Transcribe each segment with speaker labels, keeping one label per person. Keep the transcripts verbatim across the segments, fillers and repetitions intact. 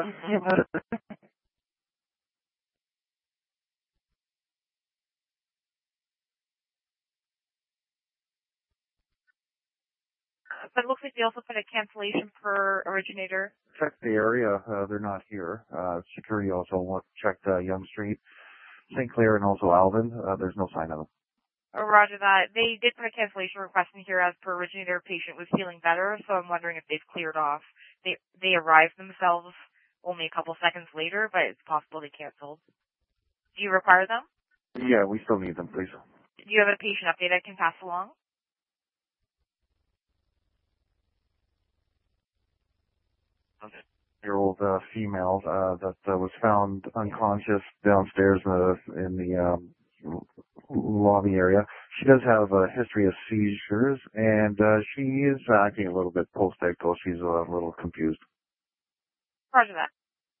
Speaker 1: But it looks like they also put a cancellation per originator.
Speaker 2: Check the area. Uh, they're not here. Uh, security also checked uh, Young Street, Saint Clair, and also Alvin. Uh, there's no sign of them.
Speaker 1: Oh, roger that. They did put a cancellation request in here as per originator. Patient was feeling better, so I'm wondering if they've cleared off. They they arrived themselves only a couple seconds later, but it's possible they canceled. Do you require them?
Speaker 2: Yeah, we still need them, please.
Speaker 1: Do you have a patient update I can pass along?
Speaker 2: Year old uh, female uh, that uh, was found unconscious downstairs in the, in the um, lobby area. She does have a history of seizures, and uh, she is acting a little bit post-ictal. She's a little confused.
Speaker 1: Roger that.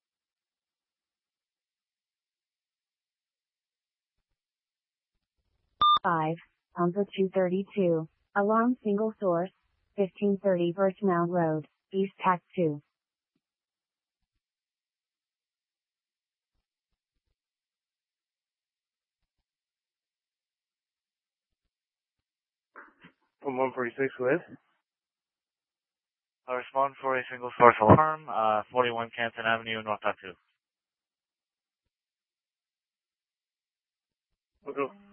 Speaker 3: Five, Pumper two thirty-two, alarm single source, fifteen thirty Birchmount Road, East Tac two.
Speaker 4: From one forty-six with? I'll respond for a single source alarm, uh, forty-one Canton Avenue, North Tac two. Okay.